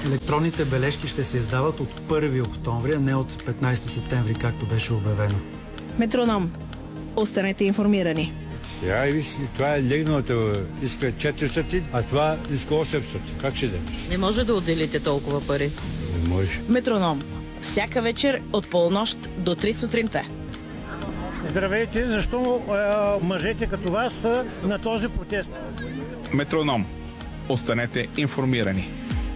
Електронните бележки ще се издават от 1 октомври, а не от 15 септември, както беше обявено. Метроном. Останете информирани. Сега виж, това е легналата, иска 400, а това иска 800. Как ще вземеш? Не може да отделите толкова пари. Не може. Метроном. Всяка вечер от полунощ до 3 сутринта. Здравейте, защо мъжете като вас са на този протест? Метроном. Останете информирани.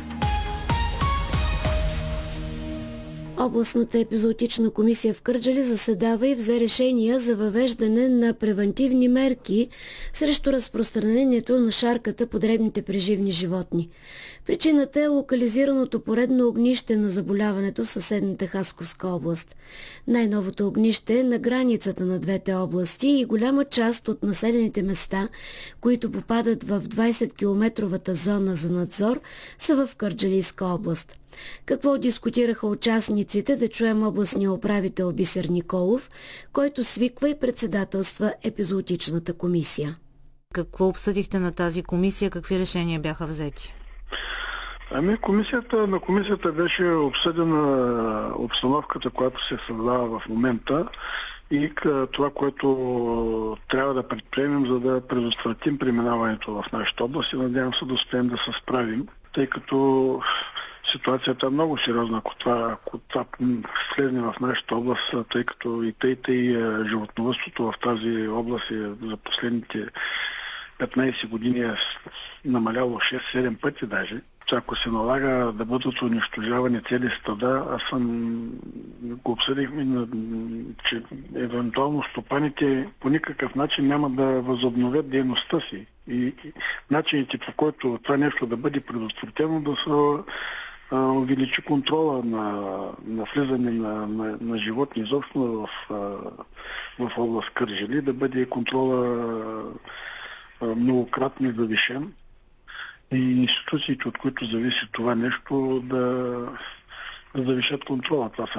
Областната епизоотична комисия в Кърджали заседава и взе решения за въвеждане на превантивни мерки срещу разпространението на шарката по дребните преживни животни. Причината е локализираното поредно огнище на заболяването в съседната Хасковска област. Най-новото огнище е на границата на двете области и голяма част от населените места, които попадат в 20-километровата зона за надзор, са в Кърджалийска област. Какво дискутираха участниците, да чуем областния управител Бисер Николов, който свиква и председателства епизоотичната комисия. Какво обсъдихте на тази комисия? Какви решения бяха взети? На комисията беше обсъдена обстановката, която се създава в момента и това, което трябва да предприемем, за да предотвратим преминаването в нашата област и надявам се да успеем да се справим, тъй като ситуацията е много сериозна, ако това влезне в нашата област, тъй като и животновъдството в тази област за последните 15 години е намаляло 6-7 пъти даже. Ако се налага да бъдат унищожавани цели стада, го обсъдихме, че евентуално стопаните по никакъв начин няма да възобновят дейността си. И начините, по който това нещо да бъде предотвратено, да се увеличи контрола на влизане на животни изобщо в област Кърджали, да бъде контрола многократно завишен и институциите, от които зависи това нещо, да завишат контрола. Това са